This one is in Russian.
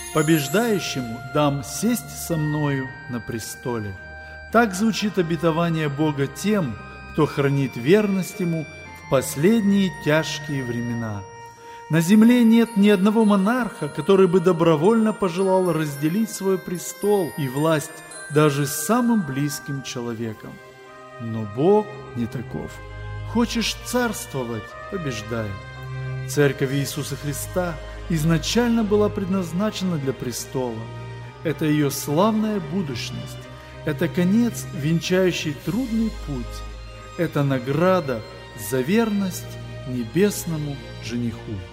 Побеждающему дам сесть со мною на престоле. Так звучит обетование Бога тем, кто хранит верность Ему в последние тяжкие времена. На земле нет ни одного монарха, который бы добровольно пожелал разделить свой престол и власть даже с самым близким человеком. Но Бог не таков. Хочешь царствовать – побеждай. Церковь Иисуса Христа изначально была предназначена для престола. Это ее славная будущность. Это конец, венчающий трудный путь. Это награда за верность небесному жениху.